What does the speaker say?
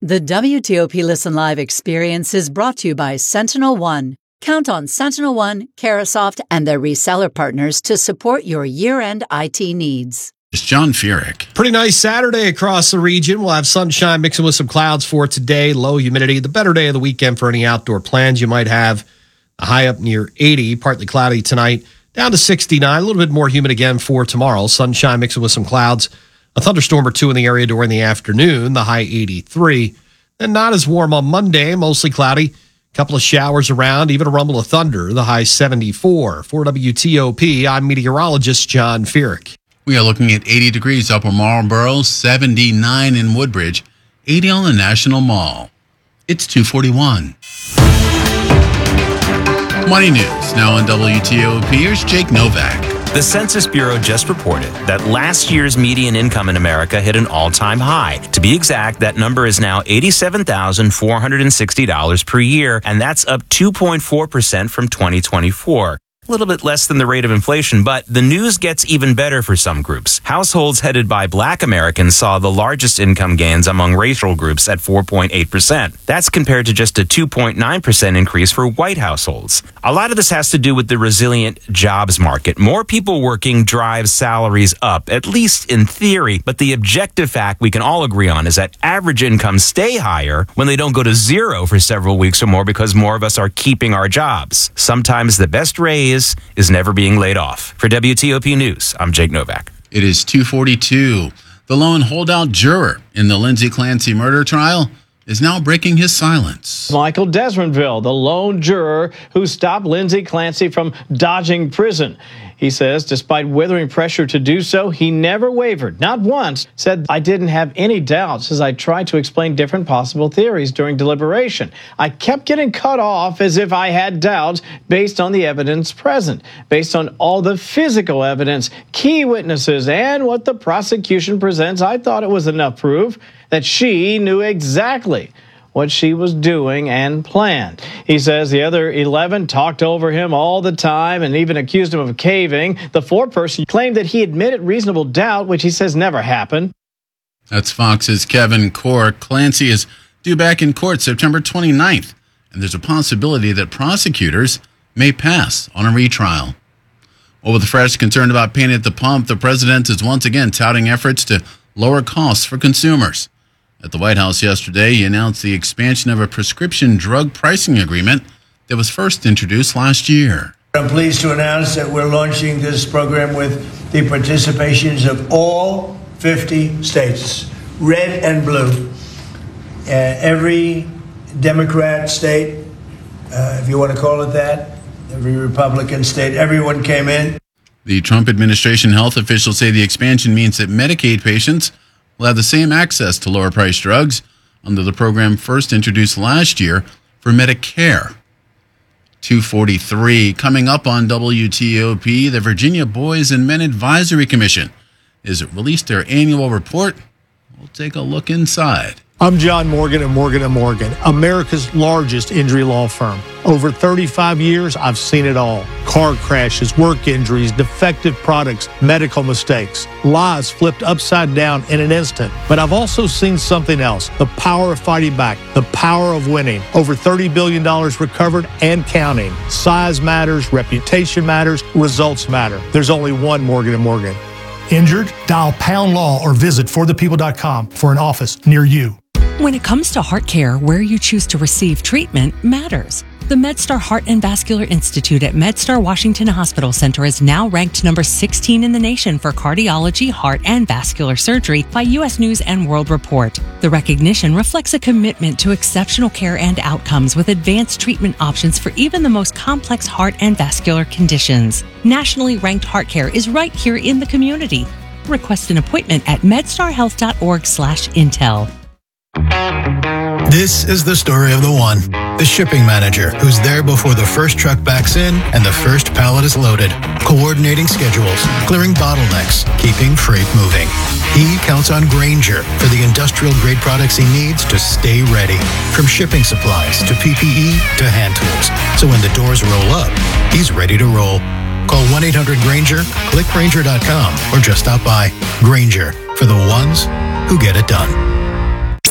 The WTOP Listen Live experience is brought to you by Sentinel One. Count on Sentinel One, Carasoft, and their reseller partners to support your year-end IT needs. It's John Furyk. Pretty nice Saturday across the region. We'll have sunshine mixing with some clouds for today. Low humidity. The better day of the weekend for any outdoor plans you might have. A high up near 80. Partly cloudy tonight. Down to 69. A little bit more humid again for tomorrow. Sunshine mixing with some clouds. A thunderstorm or two in the area during the afternoon. The high 83. And not as warm on Monday. Mostly cloudy. A couple of showers around. Even a rumble of thunder. The high 74. For WTOP, I'm meteorologist John Furyk. We are looking at 80 degrees Upper Marlboro, 79 in Woodbridge, 80 on the National Mall. It's 2:41. Money News, now on WTOP. Here's Jake Novak. The Census Bureau just reported that last year's median income in America hit an all-time high. To be exact, that number is now $87,460 per year, and that's up 2.4% from 2024. A little bit less than the rate of inflation, but the news gets even better for some groups. Households headed by Black Americans saw the largest income gains among racial groups at 4.8%. That's compared to just a 2.9% increase for white households. A lot of this has to do with the resilient jobs market. More people working drives salaries up, at least in theory, but the objective fact we can all agree on is that average incomes stay higher when they don't go to zero for several weeks or more because more of us are keeping our jobs. Sometimes the best raise is never being laid off. For WTOP News, I'm Jake Novak. It is 2:42. The lone holdout juror in the Lindsay Clancy murder trial is now breaking his silence. Michael Desmondville, the lone juror who stopped Lindsay Clancy from dodging prison. He says, despite withering pressure to do so, he never wavered, not once, said, I didn't have any doubts as I tried to explain different possible theories during deliberation. I kept getting cut off as if I had doubts based on the evidence present, based on all the physical evidence, key witnesses, and what the prosecution presents. I thought it was enough proof that she knew exactly what she was doing and planned. He says the other 11 talked over him all the time and even accused him of caving. The foreperson claimed that he admitted reasonable doubt, which he says never happened. That's Fox's Kevin Corke. Clancy is due back in court September 29th, and there's a possibility that prosecutors may pass on a retrial. Well, with the press concerned about pain at the pump, the president is once again touting efforts to lower costs for consumers. At the White House yesterday, he announced the expansion of a prescription drug pricing agreement that was first introduced last year. I'm pleased to announce that we're launching this program with the participations of all 50 states, red and blue. Every Democrat state, if you want to call it that, every Republican state, everyone came in. The Trump administration health officials say the expansion means that Medicaid patients will have the same access to lower-priced drugs under the program first introduced last year for Medicare. 2:43. Coming up on WTOP, the Virginia Boys and Men Advisory Commission has released their annual report. We'll take a look inside. I'm John Morgan of Morgan & Morgan, America's largest injury law firm. Over 35 years, I've seen it all. Car crashes, work injuries, defective products, medical mistakes, lives flipped upside down in an instant. But I've also seen something else, the power of fighting back, the power of winning. Over $30 billion recovered and counting. Size matters, reputation matters, results matter. There's only one Morgan & Morgan. Injured? Dial Pound Law or visit forthepeople.com for an office near you. When it comes to heart care, where you choose to receive treatment matters. The MedStar Heart and Vascular Institute at MedStar Washington Hospital Center is now ranked number 16 in the nation for cardiology, heart, and vascular surgery by U.S. News and World Report. The recognition reflects a commitment to exceptional care and outcomes with advanced treatment options for even the most complex heart and vascular conditions. Nationally ranked heart care is right here in the community. Request an appointment at medstarhealth.org/intel. This is the story of the one, the shipping manager who's there before the first truck backs in and the first pallet is loaded, coordinating schedules, clearing bottlenecks, keeping freight moving. He counts on Grainger for the industrial-grade products he needs to stay ready, from shipping supplies to PPE to hand tools. So when the doors roll up, he's ready to roll. Call 1-800-GRAINGER, click Grainger.com, or just stop by. Grainger, for the ones who get it done.